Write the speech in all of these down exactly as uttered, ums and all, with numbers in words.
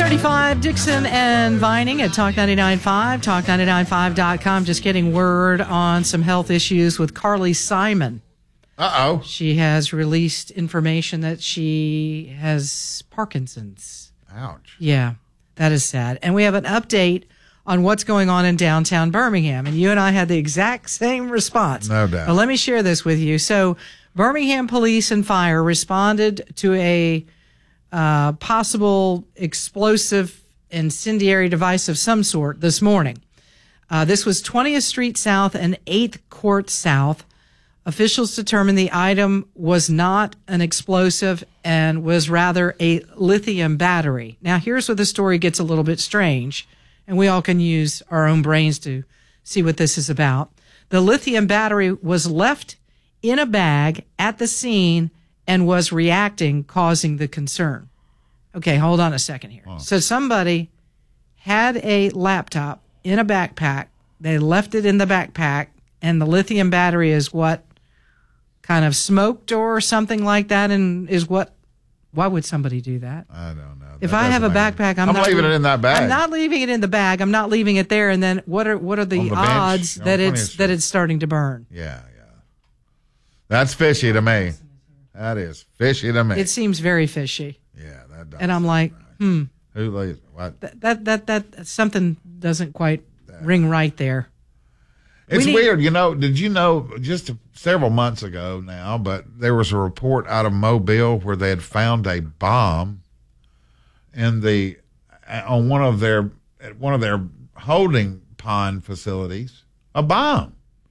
thirty-five, Dixon and Vining at Talk ninety-nine point five, talk ninety-nine point five dot com. Just getting word on some health issues with Carly Simon. Uh-oh. She has released information that she has Parkinson's. Ouch. Yeah, that is sad. And we have an update on what's going on in downtown Birmingham. And you and I had the exact same response. No doubt. But let me share this with you. So Birmingham Police and Fire responded to a uh, possible explosive incendiary device of some sort this morning. Uh, this was twentieth Street South and eighth Court South. Officials determined the item was not an explosive and was rather a lithium battery. Now, here's where the story gets a little bit strange, and we all can use our own brains to see what this is about. The lithium battery was left in a bag at the scene and was reacting, causing the concern. Okay, hold on a second here. Wow. So somebody had a laptop in a backpack. They left it in the backpack, and the lithium battery is what kind of smoked or something like that, and is what, why would somebody do that? I don't know. If That I have a doesn't make backpack, any- I'm, I'm not leaving it in that bag. I'm not leaving it in the bag. I'm not leaving it there. And then what are what are the, On the bench, odds on that twentieth it's Street. that it's starting to burn? Yeah, yeah. That's fishy to me. That is fishy to me. It seems very fishy. yeah, that does. And I'm like, hmm, Who lays what? that that that, that something doesn't quite ring right there. It's need- weird, you know. Did you know just several months ago now? But there was a report out of Mobile where they had found a bomb in the on one of their at one of their holding pond facilities. A bomb,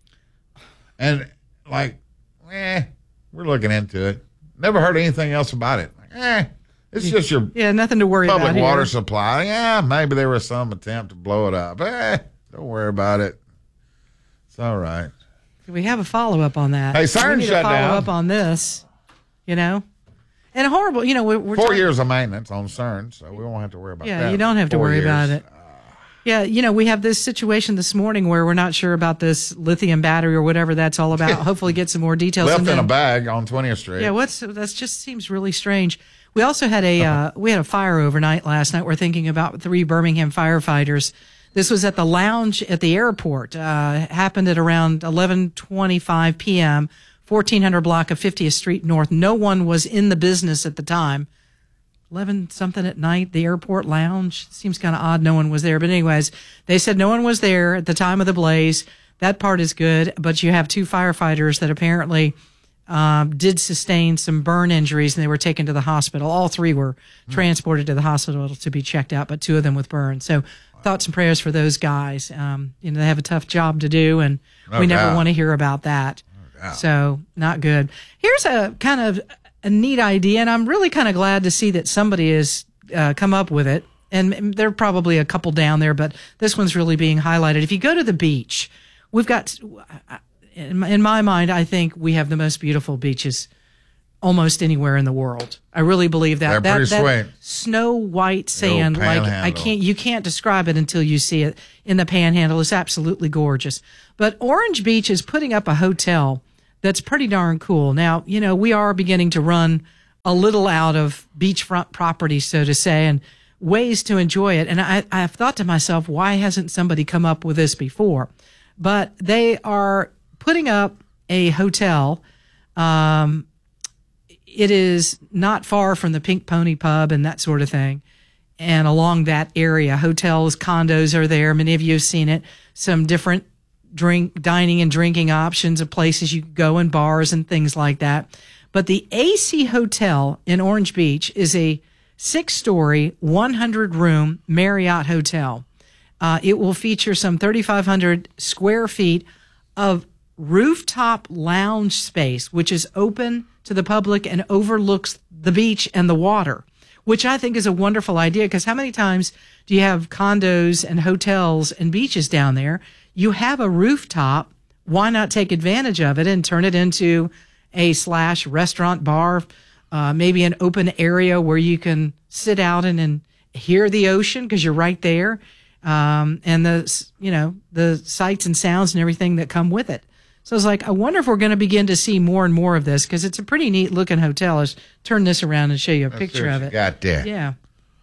and like, eh, we're looking into it. Never heard anything else about it. Like, eh, it's just your Yeah, nothing to worry public about water here. supply. Yeah, maybe there was some attempt to blow it up. Eh, don't worry about it. It's all right. We have a follow up on that. Hey, we siren need shut to follow down. up on this. You know, and horrible. You know, we're, we're Four talking- years of maintenance on CERN, so we won't have to worry about Yeah, that. you don't have to Four worry years. about it. Yeah, you know, we have this situation this morning where we're not sure about this lithium battery or whatever that's all about. Hopefully get some more details. Left And in then- a bag on twentieth Street. Yeah, what's that just seems really strange. We also had a uh, we had a fire overnight last night. We're thinking about three Birmingham firefighters. This was at the lounge at the airport. Uh, happened at around eleven twenty-five p.m., fourteen hundred block of fiftieth Street North. No one was in the business at the time. eleven something at night, the airport lounge. Seems kind of odd no one was there. But anyways, they said no one was there at the time of the blaze. That part is good. But you have two firefighters that apparently um, did sustain some burn injuries, and they were taken to the hospital. All three were transported to the hospital to be checked out, but two of them with burns. So thoughts and prayers for those guys. Um, you know, they have a tough job to do, and No we never doubt. want to hear about that. doubt. So not good. Here's a kind of a neat idea, and I'm really kind of glad to see that somebody has uh, come up with it. And there are probably a couple down there, but this one's really being highlighted. If you go to the beach, we've got, in my, in my mind, I think we have the most beautiful beaches almost anywhere in the world. I really believe that. They're that, pretty that sweet. snow white sand, like I panhandle. can't, you can't describe it until you see it in the Panhandle. It's absolutely gorgeous. But Orange Beach is putting up a hotel that's pretty darn cool. Now, you know, we are beginning to run a little out of beachfront property, so to say, and ways to enjoy it. And I, I've thought to myself, why hasn't somebody come up with this before? But they are putting up a hotel. Um, it is not far from the Pink Pony Pub and that sort of thing. And along that area, hotels, condos are there. Many of you have seen it. Some different drink, dining and drinking options of places you could go, and bars and things like that. But the A C Hotel in Orange Beach is a six-story, one hundred room Marriott hotel. Uh, it will feature some thirty-five hundred square feet of rooftop lounge space, which is open to the public and overlooks the beach and the water, which I think is a wonderful idea, because how many times do you have condos and hotels and beaches down there? You have a rooftop. Why not take advantage of it and turn it into a slash restaurant bar, uh, maybe an open area where you can sit out and, and hear the ocean because you're right there, um, and the, you know, the sights and sounds and everything that come with it. So it's like, I wonder if we're going to begin to see more and more of this, because it's a pretty neat looking hotel. Let's turn this around and show you a Let's see picture what of you it. got there. Yeah.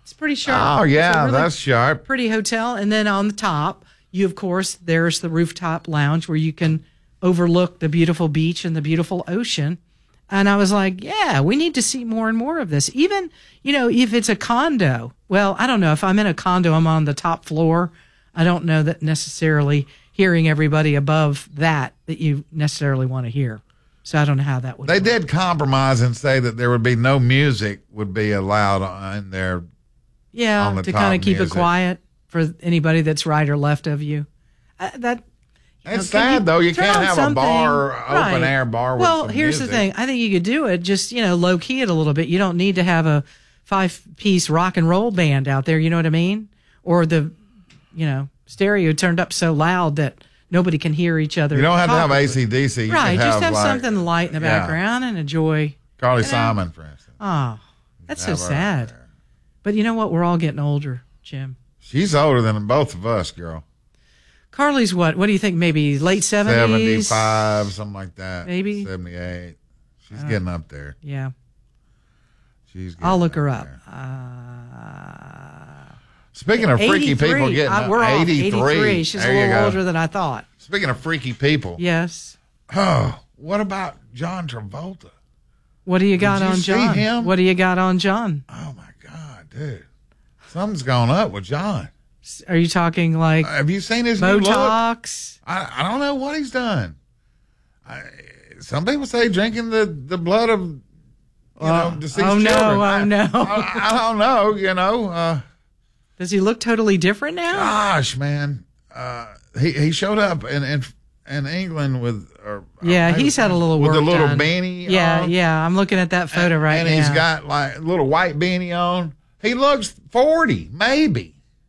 It's pretty sharp. Oh, yeah, It's a really that's sharp. pretty hotel. And then on the top, you, of course, there's the rooftop lounge where you can overlook the beautiful beach and the beautiful ocean. And I was like, yeah, we need to see more and more of this. Even, you know, if it's a condo. Well, I don't know. If I'm in a condo, I'm on the top floor. I don't know that necessarily hearing everybody above that that you necessarily want to hear. So I don't know how that would They work. did compromise and say that there would be no music would be allowed in there. Yeah, on the to top kind of keep music. it quiet for anybody that's right or left of you. Uh, that you know, It's can sad, though. You turn can't on have a something- bar, Right. open air bar with Well, some here's music. the thing. I think you could do it just, you know, low key it a little bit. You don't need to have a five piece rock and roll band out there. You know what I mean? Or the, you know, stereo turned up so loud that nobody can hear each other. You don't have to have talk. A C D C. You Right. can Just have, have like, something light in the yeah. background and enjoy. Carly Simon, for instance. Oh, that's so Have her out sad. there. But you know what? We're all getting older, Jim. She's older than both of us, girl. Carly's what? What do you think? Maybe late seventies? seventy-five, something like that. Maybe. seventy-eight. She's getting up there. Yeah. She's. Getting I'll look her up. there. Uh, Speaking of freaky eighty-three. people getting Uh, up, we're off. eighty-three. eighty-three. She's There a you little go. older than I thought. Speaking of freaky people, Yes. oh, what about John Travolta? What do you got you on see John? him? What do you got on John? Oh my God, dude, something's gone up with John. Are you talking like Have you seen his new look? Botox? I, I don't know what he's done. I, some people say drinking the, the blood of you know deceased oh, no, children. oh, I, no. I, I don't know. You know, uh, Does he look totally different now? gosh, man, uh, he he showed up in in, in England with. Or, Yeah, maybe he's had a little with work a little done. beanie. Yeah, on. yeah. I'm looking at that photo right and now. he's got like a little white beanie on. He looks forty, maybe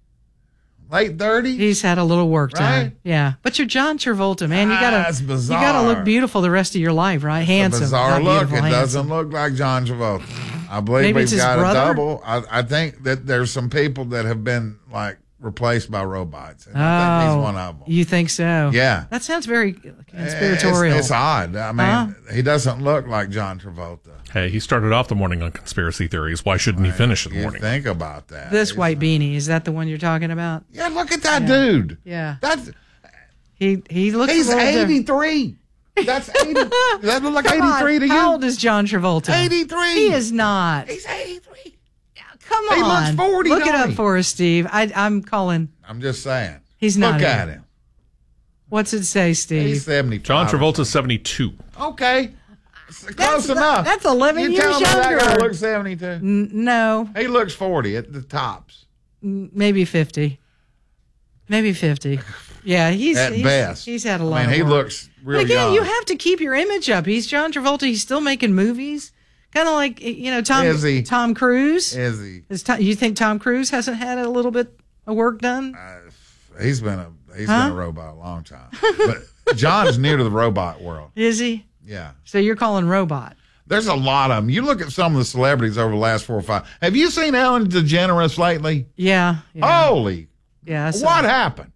late thirties. He's had a little work Right? done. Yeah, but you're John Travolta, man. You Ah, gotta, it's you bizarre. gotta look beautiful the rest of your life, right? Handsome, Bizarre not look. It beautiful, doesn't handsome. look like John Travolta. I believe Maybe we've it's his got brother? a double. I, I think that there's some people that have been like replaced by robots. And I think Oh, he's one of them. you think so? Yeah. That sounds very It's, conspiratorial. it's odd. I mean, Huh? he doesn't look like John Travolta. Hey, he started off the morning on conspiracy theories. Why shouldn't he finish the You morning? think about that. This He's- white beanie, is that the one you're talking about? Yeah, look at that dude. Yeah. That's He he looks he's a little different. eighty-three. That's eighty. Does that look like Come on, eighty-three to you? How old is John Travolta? eighty-three. He is not. He's eighty-three. Come on. He looks forty, Look it don't up he? for us, Steve. I, I'm calling. I'm just saying. He's not Look here. at him. What's it say, Steve? He's seventy-five. John Travolta's seventy-two. Okay. Close That's the- enough. that's eleven you years tell me that guy younger. looks seventy-two. N- no, He looks forty at the tops. maybe fifty. Maybe fifty. Yeah, he's At he's, best. He's had a I lot. mean, of he work. looks real But again, young. you have to keep your image up. He's John Travolta. He's still making movies. Kind of like you know Tom Is he? Tom Cruise. Is he? Is Tom, you think Tom Cruise hasn't had a little bit of work done? He's been a he's Huh? been a robot a long time. But John's new to the robot world. Is he? Yeah. So you're calling robot? There's a lot of them. You look at some of the celebrities over the last four or five. Have you seen Ellen DeGeneres lately? Yeah. yeah. Holy, yeah. I saw what it. happened?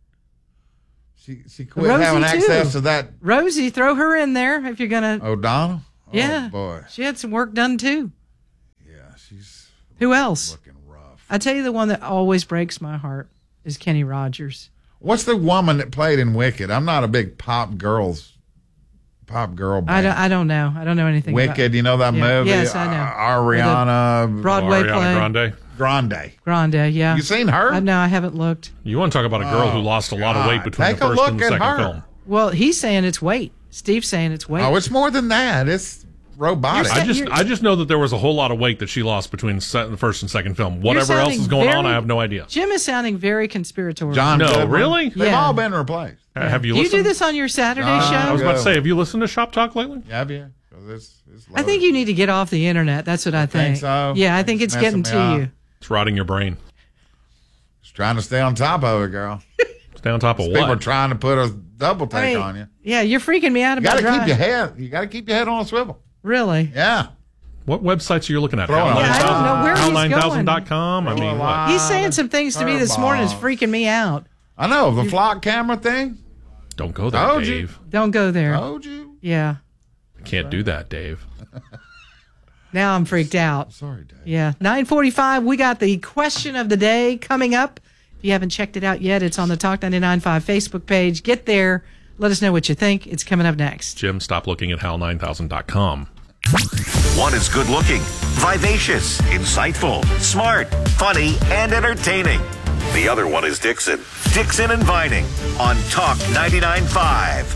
She she quit Rosie, having access too. to that Rosie, throw her in there if you're gonna. O'Donnell. yeah. Oh boy. She had some work done too. Yeah, she's Who else? looking rough. I tell you, the one that always breaks my heart is Kenny Rogers. What's the woman that played in Wicked? I'm not a big pop girls, pop girl band. I don't. I don't know. I don't know anything. Wicked, About you know that Yeah. movie? Yes, I know. Uh, Ariana Broadway Ariana play. Grande. Grande. Grande. Yeah. You seen her? I, no, I haven't looked. You want to talk about a girl who Oh, lost a lot of weight God. between Take the a first look and the at second her. film. Well, he's saying it's weight. Steve's saying it's weight. Oh, it's more than that. It's robotic. You're I just you're- I just know that there was a whole lot of weight that she lost between se- the first and second film. Whatever else sounding is going on, very- I have no idea. Jim is sounding very conspiratorial. John No, Goodwin. really? They've Yeah. all been replaced. Uh, Have you Do you listened? do this on your Saturday No, show? I was about to Go. say, have you listened to Shop Talk lately? Have you? 'Cause It's, it's I think you need to get off the internet. That's what I think. think so? Yeah, I think It's it's getting messing to me up. you. It's rotting your brain. Just trying to stay on top of it, girl. Stay on top of People are what? trying to put a double take I mean, on you. yeah, you're freaking me out You about got to keep dry- your head. You got to keep your head on a swivel. Really? Yeah. What websites are you looking at? Throw it Yeah, I don't know where he's Hal nine thousand dot going. com? I Throw mean, a what? line. He's saying some things to me this morning. It's Curveballs. freaking me out. I know the flock camera thing. Don't go there, Told you. Dave. Don't go there. Told you. Yeah. Can't do that, Dave. Now I'm freaked out. Sorry, Dave. Yeah. nine forty-five, we got the question of the day coming up. If you haven't checked it out yet, it's on the Talk ninety-nine point five Facebook page. Get there. Let us know what you think. It's coming up next. Jim, stop looking at hal nine thousand dot com. One is good looking, vivacious, insightful, smart, funny, and entertaining. The other one is Dixon. Dixon and Vining on Talk ninety-nine point five.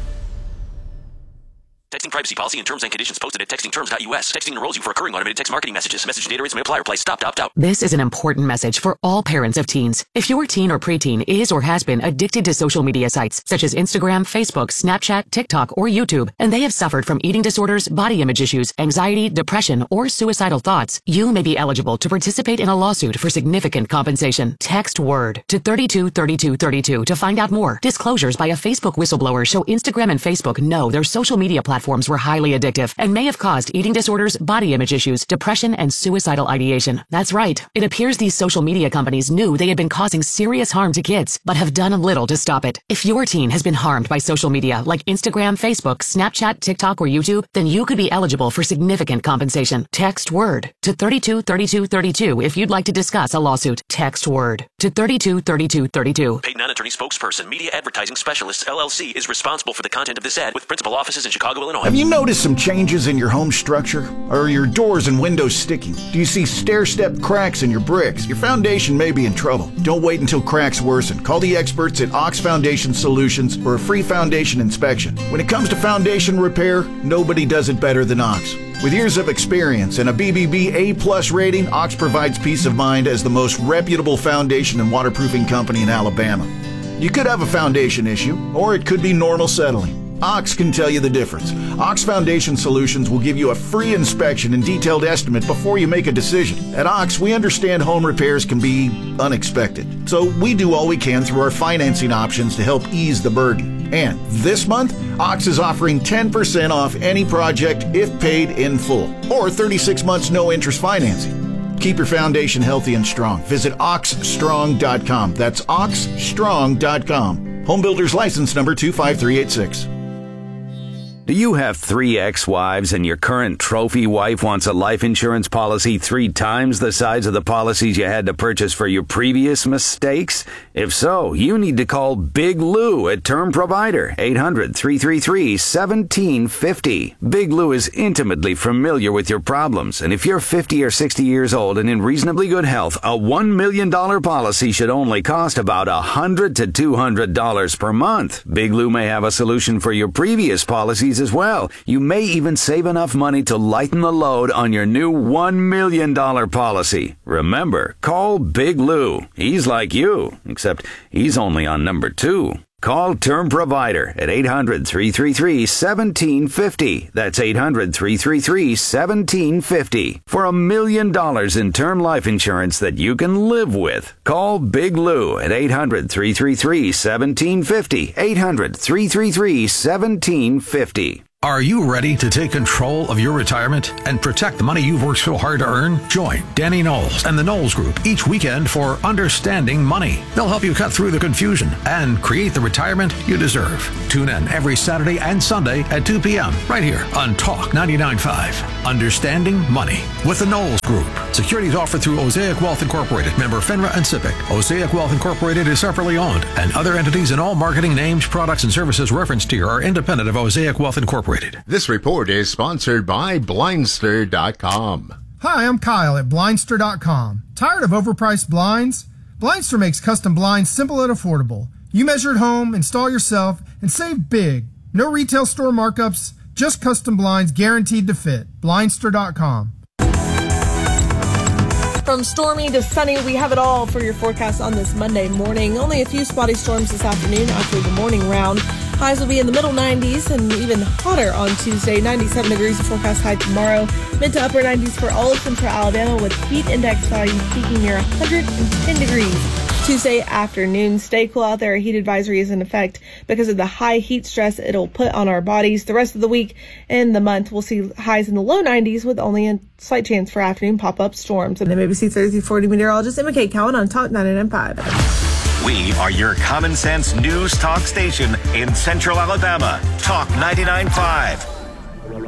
Texting privacy policy and terms and conditions posted at texting terms dot U S. Texting enrolls you for recurring automated text marketing messages. Message data rates may apply. Reply stop to opt out. This is an important message for all parents of teens. If your teen or preteen is or has been addicted to social media sites such as Instagram, Facebook, Snapchat, TikTok, or YouTube, and they have suffered from eating disorders, body image issues, anxiety, depression, or suicidal thoughts, you may be eligible to participate in a lawsuit for significant compensation. Text WORD to thirty-two thirty-two thirty-two to find out more. Disclosures by a Facebook whistleblower show Instagram and Facebook know their social media platforms were highly addictive and may have caused eating disorders, body image issues, depression, and suicidal ideation. That's right. It appears these social media companies knew they had been causing serious harm to kids, but have done little to stop it. If your teen has been harmed by social media like Instagram, Facebook, Snapchat, TikTok, or YouTube, then you could be eligible for significant compensation. Text WORD to thirty-two thirty-two thirty-two if you'd like to discuss a lawsuit. Text WORD to thirty-two thirty-two thirty-two. Paid non-attorney spokesperson, Media Advertising Specialists, L L C, is responsible for the content of this ad with principal offices in Chicago, Illinois. Have you noticed some changes in your home structure? Are your doors and windows sticking? Do you see stair-step cracks in your bricks? Your foundation may be in trouble. Don't wait until cracks worsen. Call the experts at Ox Foundation Solutions for a free foundation inspection. When it comes to foundation repair, nobody does it better than Ox. With years of experience and a B B B A plus rating, Ox provides peace of mind as the most reputable foundation and waterproofing company in Alabama. You could have a foundation issue, or it could be normal settling. Ox can tell you the difference. Ox Foundation Solutions will give you a free inspection and detailed estimate before you make a decision. At Ox, we understand home repairs can be unexpected, so we do all we can through our financing options to help ease the burden. And this month, Ox is offering ten percent off any project if paid in full, or thirty-six months no interest financing. Keep your foundation healthy and strong. Visit ox strong dot com. That's ox strong dot com. Home Builders License Number two five three eight six. Do you have three ex-wives and your current trophy wife wants a life insurance policy three times the size of the policies you had to purchase for your previous mistakes? If so, you need to call Big Lou at Term Provider, eight hundred, three three three, one seven five zero. Big Lou is intimately familiar with your problems, and if you're fifty or sixty years old and in reasonably good health, a one million dollars policy should only cost about one hundred to two hundred dollars per month. Big Lou may have a solution for your previous policies as well. You may even save enough money to lighten the load on your new one million dollars policy. Remember, call Big Lou. He's like you, except he's only on number two. Call Term Provider at eight hundred, three three three, one seven five zero. That's eight hundred, three three three, one seven five zero. For a million dollars in term life insurance that you can live with. Call Big Lou at eight hundred, three three three, one seven five zero. eight hundred, three three three, one seven five zero. Are you ready to take control of your retirement and protect the money you've worked so hard to earn? Join Danny Knowles and the Knowles Group each weekend for Understanding Money. They'll help you cut through the confusion and create the retirement you deserve. Tune in every Saturday and Sunday at two p.m. right here on Talk ninety-nine point five. Understanding Money with the Knowles Group. Securities offered through Osaic Wealth Incorporated, member FINRA and SIPC. Osaic Wealth Incorporated is separately owned, and other entities and all marketing names, products, and services referenced here are independent of Osaic Wealth Incorporated. This report is sponsored by Blindster dot com. Hi, I'm Kyle at Blindster dot com. Tired of overpriced blinds? Blindster makes custom blinds simple and affordable. You measure at home, install yourself, and save big. No retail store markups, just custom blinds guaranteed to fit. Blindster dot com. From stormy to sunny, we have it all for your forecast on this Monday morning. Only a few spotty storms this afternoon after the morning round. Highs will be in the middle nineties and even hotter on Tuesday. ninety-seven degrees of forecast high tomorrow. Mid to upper nineties for all of central Alabama with heat index values peaking near one hundred ten degrees. Tuesday afternoon, stay cool out there. A heat advisory is in effect because of the high heat stress it'll put on our bodies. The rest of the week and the month, we'll see highs in the low nineties with only a slight chance for afternoon pop-up storms. And the A B C thirty-three forty meteorologist Emma Kate Cowan on Talk ninety-nine point five. We are your common sense news talk station in Central Alabama. Talk ninety-nine point five.